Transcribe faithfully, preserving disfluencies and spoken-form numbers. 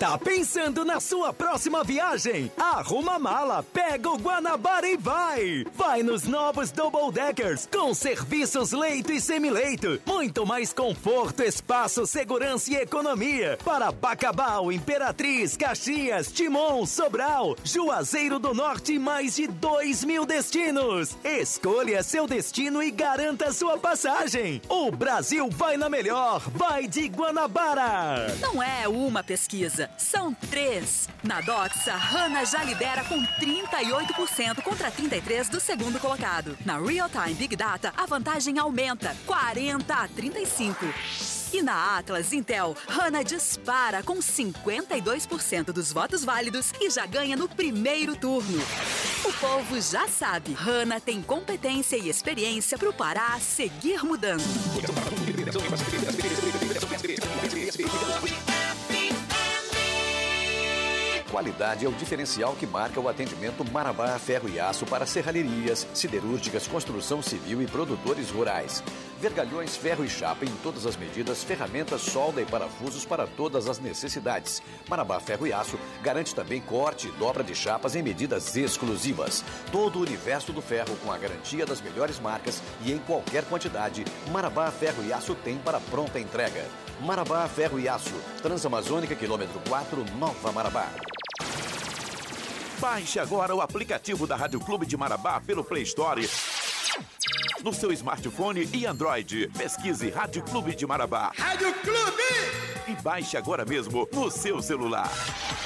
Tá pensando na sua próxima viagem? Arruma a mala, pega o Guanabara e vai! Vai nos novos Double Deckers, com serviços leito e semileito. Muito mais conforto, espaço, segurança e economia. Para Bacabal, Imperatriz, Caxias, Timon, Sobral, Juazeiro do Norte e mais de dois mil destinos. Escolha seu destino e garanta sua passagem. O Brasil vai na melhor, vai de Guanabara! Não é uma pesquisa, são três. Na Doxa, Hanna já lidera com trinta e oito por cento contra trinta e três por cento do segundo colocado. Na Real Time Big Data, a vantagem aumenta, quarenta a trinta e cinco por cento. E na Atlas Intel, Hanna dispara com cinquenta e dois por cento dos votos válidos e já ganha no primeiro turno. O povo já sabe, Hanna tem competência e experiência para o Pará seguir mudando. Qualidade é o diferencial que marca o atendimento Marabá Ferro e Aço para serralherias, siderúrgicas, construção civil e produtores rurais. Vergalhões, ferro e chapa em todas as medidas, ferramentas, solda e parafusos para todas as necessidades. Marabá Ferro e Aço garante também corte e dobra de chapas em medidas exclusivas. Todo o universo do ferro com a garantia das melhores marcas e em qualquer quantidade, Marabá Ferro e Aço tem para pronta entrega. Marabá Ferro e Aço, Transamazônica, quilômetro quatro, Nova Marabá. Baixe agora o aplicativo da Rádio Clube de Marabá pelo Play Store no seu smartphone e Android. Pesquise Rádio Clube de Marabá. Rádio Clube! E baixe agora mesmo no seu celular.